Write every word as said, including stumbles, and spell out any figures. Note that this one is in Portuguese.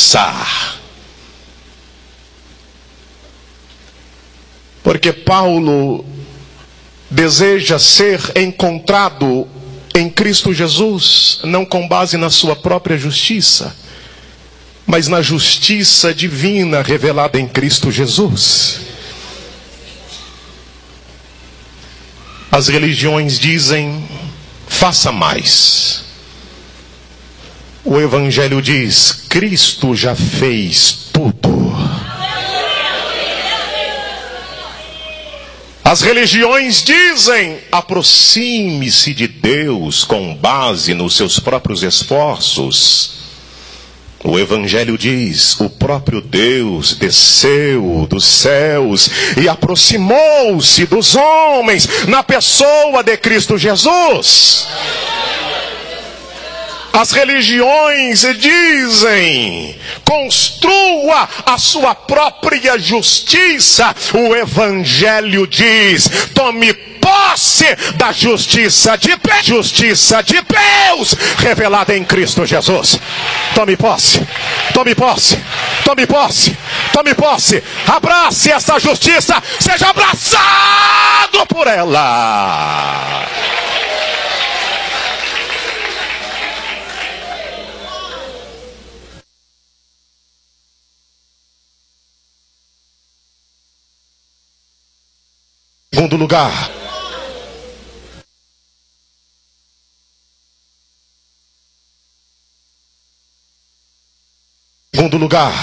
justiça. Porque Paulo deseja ser encontrado em Cristo Jesus, não com base na sua própria justiça, mas na justiça divina revelada em Cristo Jesus. As religiões dizem, faça mais. O Evangelho diz, Cristo já fez tudo. As religiões dizem, aproxime-se de Deus com base nos seus próprios esforços. O Evangelho diz, o próprio Deus desceu dos céus e aproximou-se dos homens na pessoa de Cristo Jesus. As religiões dizem, construa a sua própria justiça. O Evangelho diz, tome posse da justiça de Deus, justiça de Deus revelada em Cristo Jesus. Tome posse, tome posse, tome posse, tome posse. Abrace essa justiça, seja abraçado por ela. Segundo lugar, segundo lugar,